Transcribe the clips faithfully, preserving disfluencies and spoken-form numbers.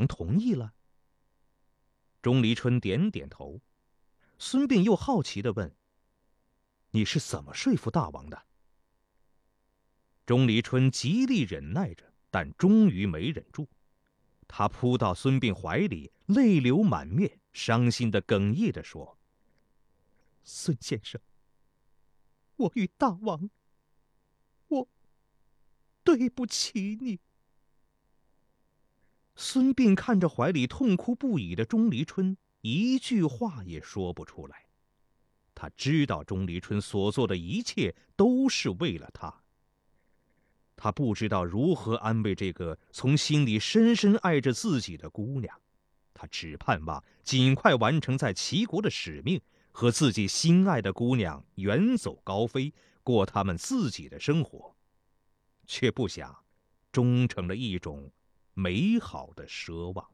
王同意了？钟离春点点头。孙膑又好奇地问：你是怎么说服大王的？钟离春极力忍耐着，但终于没忍住，他扑到孙膑怀里，泪流满面，伤心地哽咽地说：孙先生，我与大王，我对不起你。孙膑看着怀里痛哭不已的钟离春，一句话也说不出来。他知道钟离春所做的一切都是为了他。他不知道如何安慰这个从心里深深爱着自己的姑娘，他只盼望尽快完成在齐国的使命，和自己心爱的姑娘远走高飞，过他们自己的生活，却不想终成了一种美好的奢望。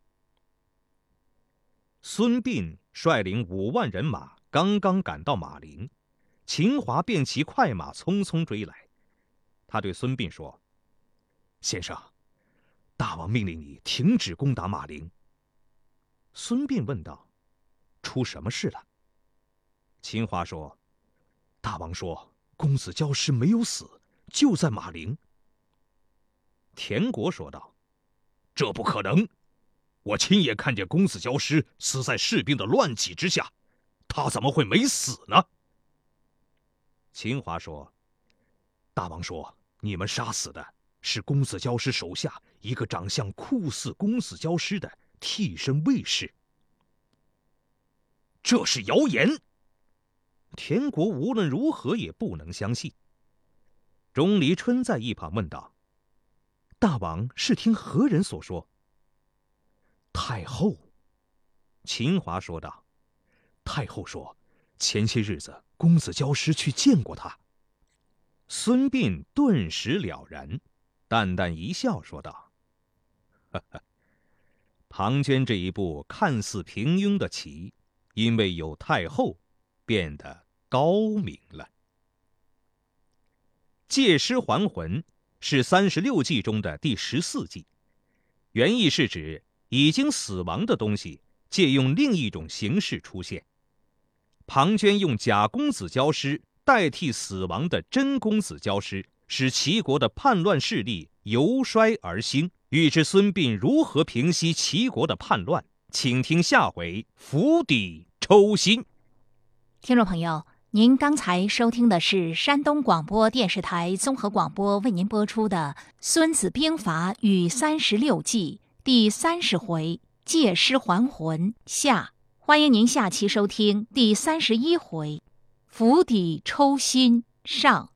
孙膑率领五万人马刚刚赶到马陵，秦华便骑快马匆匆追来。他对孙膑说：先生，大王命令你停止攻打马陵。孙膑问道：出什么事了？秦华说：大王说公子焦师没有死，就在马陵。田国说道：这不可能，我亲眼看见公子焦师死在士兵的乱戟之下，他怎么会没死呢？秦华说：大王说你们杀死的是公子焦师手下一个长相酷似公子焦师的替身卫士。这是谣言。田国无论如何也不能相信。钟离春在一旁问道：大王是听何人所说？太后。秦华说道：太后说前些日子公子焦师去见过他。孙膑顿时了然，淡淡一笑说道：呵呵，庞涓这一步看似平庸的棋，因为有太后，变得高明了。借尸还魂是三十六计中的第十四计，原意是指已经死亡的东西借用另一种形式出现。庞涓用假公子焦师代替死亡的真公子焦师，使齐国的叛乱势力由衰而兴。欲知孙膑如何平息齐国的叛乱，请听下回釜底抽薪。 听众朋友，您刚才收听的是山东广播电视台综合广播为您播出的《孙子兵法与三十六计》第三十回借尸还魂下。欢迎您下期收听第三十一回釜底抽薪上。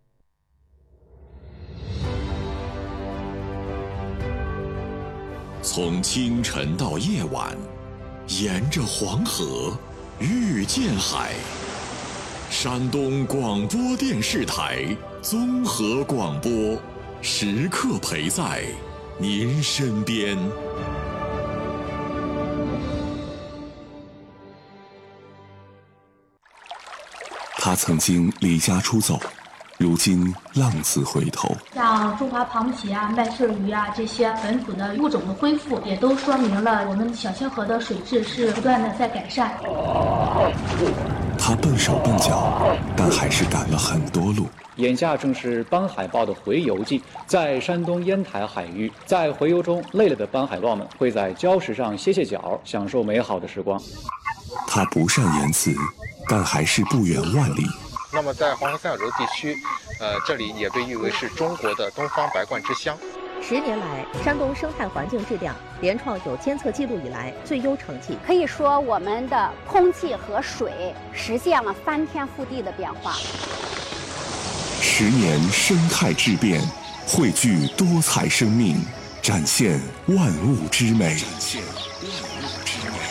从清晨到夜晚，沿着黄河遇见海。山东广播电视台综合广播，时刻陪在您身边。他曾经离家出走，如今浪子回头。 像中华螃蟹啊、麦穗鱼啊这些本土的物种的恢复，也都说明了我们小清河的水质是不断的在改善。 他笨手笨脚，但还是赶了很多路。 眼下正是斑海豹的洄游季，在山东烟台海域，在洄游中累了的斑海豹们会在礁石上歇歇脚，享受美好的时光。 他不善言辞，但还是不远万里。 那么在黄河三角洲地区，呃，这里也被誉为是中国的东方白鹳之乡。 十年来，山东生态环境质量连创有监测记录以来最优成绩。 可以说，我们的空气和水实现了翻天覆地的变化。 十年生态质变，汇聚多彩生命，展现万物之美。展现万物之美。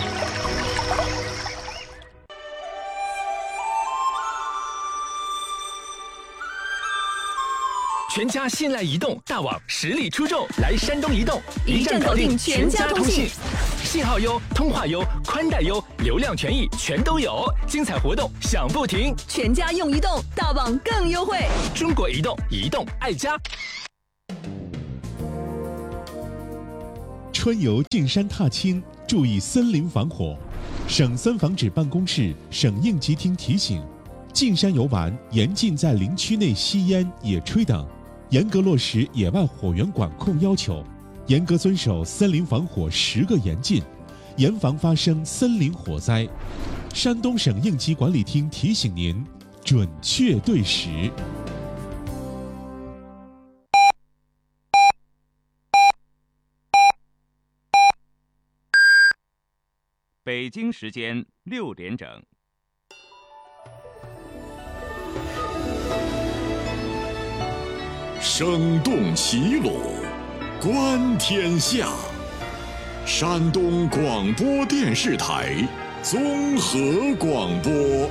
全家信赖移动，大网实力出众，来山东移动，一站搞定全家通信，信号优，通话优，宽带优，流量权益全都有，精彩活动享不停。 全家用移动，大网更优惠。 中国移动，移动爱家。 川游进山踏青，注意森林防火。省森防指办公室、省应急厅提醒：进山游玩严禁在林区内吸烟、野炊等，严格落实野外火源管控要求，严格遵守森林防火十个严禁，严防发生森林火灾。山东省应急管理厅提醒您：准确对时。 北京时间六点整。 声动齐鲁，观天下。山东广播电视台综合广播。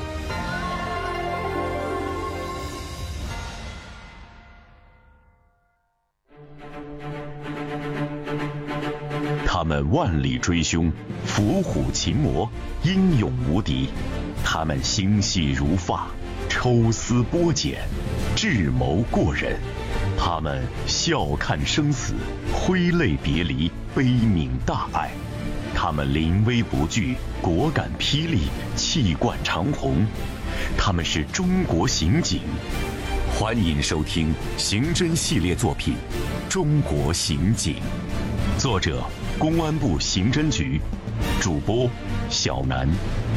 他们万里追凶，伏虎擒魔，英勇无敌。他们心细如发，抽丝剥茧，智谋过人。他们笑看生死，挥泪别离，悲悯大爱。他们临危不惧，果敢霹雳，气贯长虹。他们是中国刑警。欢迎收听刑侦系列作品《中国刑警》，作者公安部刑侦局，主播小南。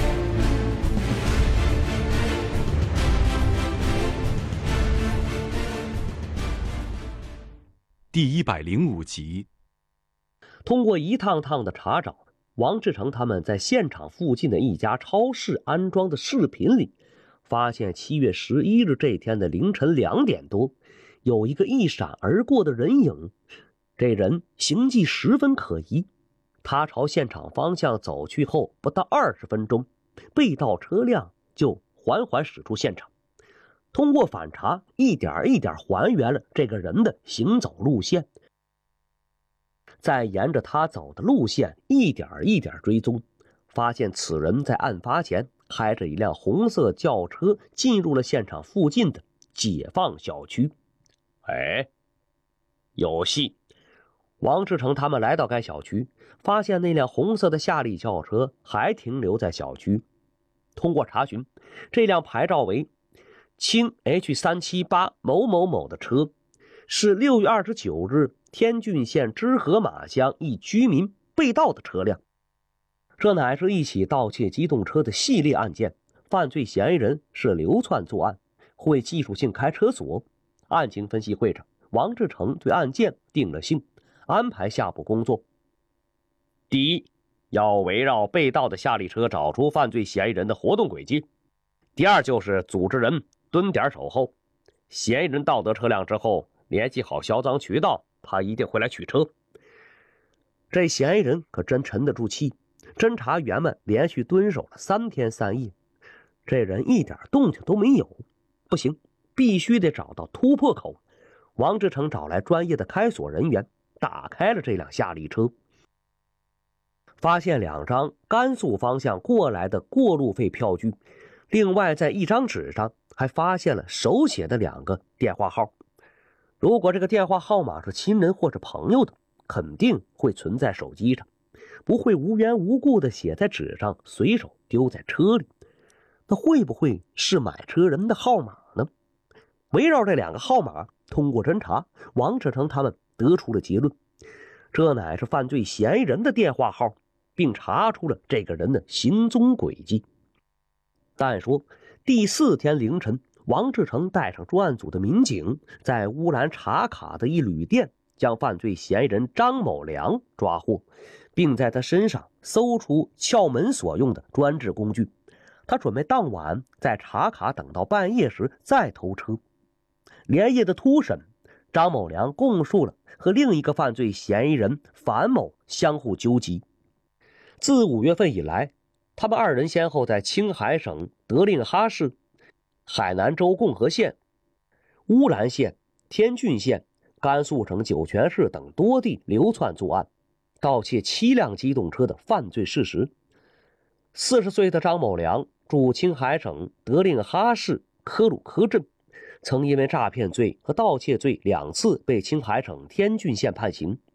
第一百零五集。 通过一趟趟的查找，王志成他们在现场附近的一家超市安装的视频里，发现七月十一日这天的凌晨两点多，有一个一闪而过的人影。这人行迹十分可疑，他朝现场方向走去后，不到二十分钟，被盗车辆就缓缓驶出现场。通过反查，一点一点还原了这个人的行走路线，再沿着他走的路线一点一点追踪，发现此人在案发前开着一辆红色轿车进入了现场附近的解放小区。哎，有戏！王志成他们来到该小区，发现那辆红色的夏利轿车还停留在小区。通过查询，这辆牌照为清 H 三七八 某某某的车，是六月二十九日天峻县知河马乡一居民被盗的车辆。这乃是一起盗窃机动车的系列案件，犯罪嫌疑人是流窜作案，会技术性开车锁。案情分析会上，王志成对案件定了性，安排下步工作。第一，要围绕被盗的夏利车找出犯罪嫌疑人的活动轨迹。第二，就是组织人蹲点守候，嫌疑人盗得车辆之后，联系好销赃渠道，他一定会来取车。这嫌疑人可真沉得住气，侦查员们连续蹲守了三天三夜，这人一点动静都没有。不行，必须得找到突破口。王志成找来专业的开锁人员，打开了这辆夏利车，发现两张甘肃方向过来的过路费票据，另外在一张纸上还发现了手写的两个电话号。如果这个电话号码是亲人或者朋友的，肯定会存在手机上，不会无缘无故的写在纸上，随手丢在车里。那会不会是买车人的号码呢？围绕这两个号码，通过侦查，王志成他们得出了结论，这乃是犯罪嫌疑人的电话号，并查出了这个人的行踪轨迹。但说第四天凌晨，王志成带上专案组的民警，在乌兰察卡的一旅店将犯罪嫌疑人张某良抓获，并在他身上搜出撬门所用的专制工具。他准备当晚在察卡等到半夜时再偷车。连夜的突审，张某良供述了和另一个犯罪嫌疑人樊某相互纠集。自五月份以来，他们二人先后在青海省德令哈市、海南州共和县、乌兰县、天峻县、甘肃省酒泉市等多地流窜作案，盗窃七辆机动车的犯罪事实。四十岁的张某良驻青海省德令哈市科鲁科镇，曾因为诈骗罪和盗窃罪两次被青海省天峻县判刑。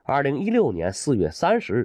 二零一六年四月三十日，